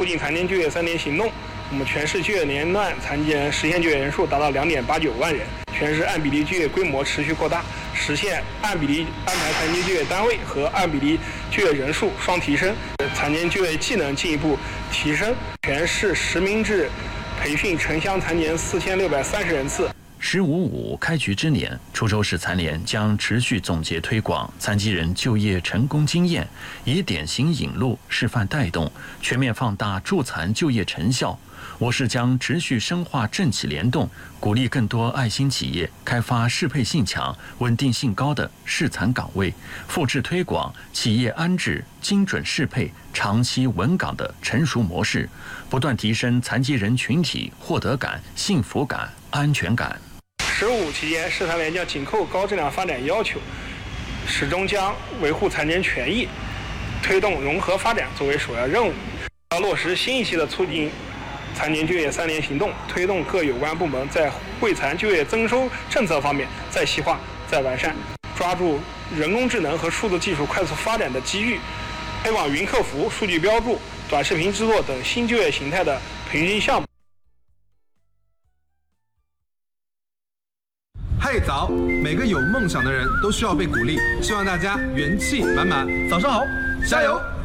进残年就业3年行动，我们全市就业年段残疾人实现就业人数达到2.89万人，全市按比例就业规模持续扩大，实现按比例安排残疾就业单位和按比例就业人数双提升，残疾就业技能进一步提升。全市实名制培训城乡残疾人4630人次。 “15.5”开局之年，滁州市残联将持续总结推广残疾人就业成功经验，以典型引路、示范带动，全面放大助残就业成效。我市将持续深化政企联动，鼓励更多爱心企业开发适配性强、稳定性高的适残岗位，复制推广企业安置、精准适配、长期稳岗的成熟模式，不断提升残疾人群体获得感、幸福感、安全感。 “15”期间，市残联将紧扣高质量发展要求，始终将维护残疾人权益、推动融合发展作为首要任务，要落实新一期的促进残疾就业3年行动，推动各有关部门在惠残就业增收政策方面再细化、再完善，抓住人工智能和数字技术快速发展的机遇，推广云客服、数据标注、短视频制作等新就业形态的培训项目。 嗨早，每个有梦想的人都需要被鼓励，希望大家元气满满。早上好，加油！